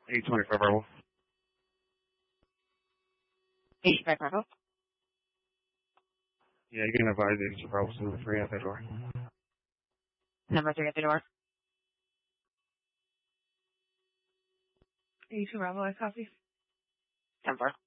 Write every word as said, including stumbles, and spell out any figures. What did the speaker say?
eight twenty-five Bravo. eight twenty-five Bravo. Yeah, you can advise eight Bravo to the three at the door. Number three at the door. eighty-two Bravo, I copy. ten four.